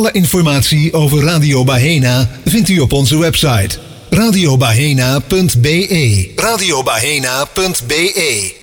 Alle informatie over Radio Bahena vindt u op onze website radiobahena.be. Radiobahena.be